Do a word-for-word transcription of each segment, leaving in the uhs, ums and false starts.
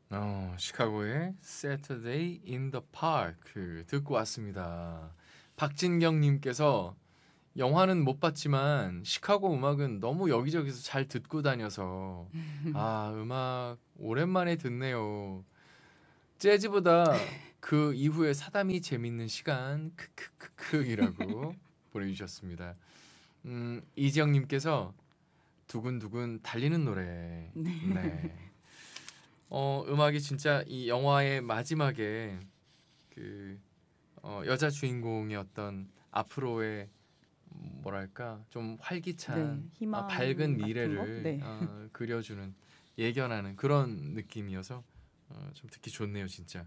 어, 시카고의 Saturday in the Park 듣고 왔습니다. 박진경님께서 영화는 못 봤지만 시카고 음악은 너무 여기저기서 잘 듣고 다녀서 아 음악 오랜만에 듣네요. 재즈보다 그 이후에 사담이 재밌는 시간 크크크크이라고 보내주셨습니다. 음, 이지영님께서 두근두근 달리는 노래. 네. 네. 어 음악이 진짜 이 영화의 마지막에 그 어, 여자 주인공의 어떤 앞으로의 뭐랄까 좀 네, 활기찬 어, 밝은 희망 같은 거? 미래를 네. 어, 그려주는 예견하는 그런 느낌이어서 어, 좀 듣기 좋네요 진짜.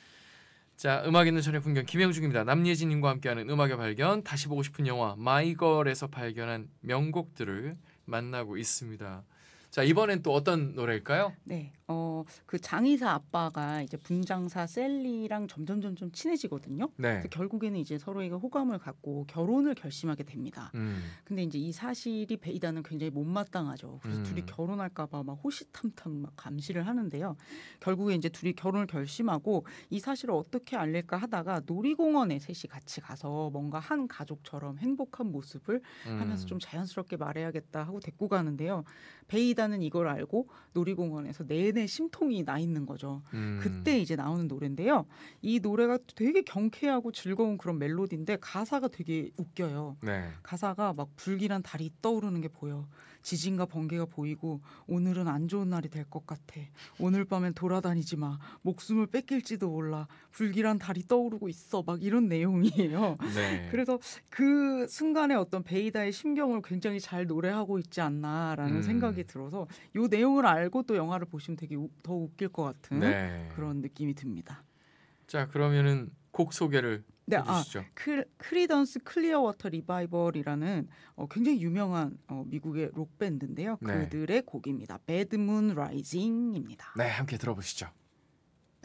자 음악 있는 전의 풍경 김영중입니다. 남예진님과 함께하는 음악의 발견 다시 보고 싶은 영화 마이걸에서 발견한 명곡들을 만나고 있습니다. 자 이번엔 또 어떤 노래일까요? 네, 어, 그 장의사 아빠가 이제 분장사 셀리랑 점점 점점 친해지거든요. 그래서 네. 결국에는 이제 서로에게 호감을 갖고 결혼을 결심하게 됩니다. 음, 근데 이제 이 사실이 베이다는 굉장히 못마땅하죠. 그래서 둘이 음, 결혼할까봐 막 호시탐탐 막 감시를 하는데요. 결국에 이제 둘이 결혼을 결심하고 이 사실을 어떻게 알릴까 하다가 놀이공원에 셋이 같이 가서 뭔가 한 가족처럼 행복한 모습을 하면서 음, 좀 자연스럽게 말해야겠다 하고 데리고 가는데요. 베이다는 이걸 알고 놀이공원에서 내내 심통이 나 있는 거죠. 음, 그때 이제 나오는 노래인데요. 이 노래가 되게 경쾌하고 즐거운 그런 멜로디인데 가사가 되게 웃겨요. 네. 가사가 막 불길한 달이 떠오르는 게 보여. 지진과 번개가 보이고 오늘은 안 좋은 날이 될 것 같아. 오늘 밤엔 돌아다니지 마. 목숨을 뺏길지도 몰라. 불길한 달이 떠오르고 있어. 막 이런 내용이에요. 네. 그래서 그 순간에 어떤 베이다의 심경을 굉장히 잘 노래하고 있지 않나라는 생각이 음, 들어서 이 내용을 알고 또 영화를 보시면 되게 우- 더 웃길 것 같은 네. 그런 느낌이 듭니다. 자, 그러면은 곡 소개를 네, 아, 해주시죠. 크, 크리던스 클리어워터 리바이벌이라는 어, 굉장히 유명한 어, 미국의 록 밴드인데요. 네. 그들의 곡입니다. 배드 문 라이징입니다. 네, 함께 들어보시죠.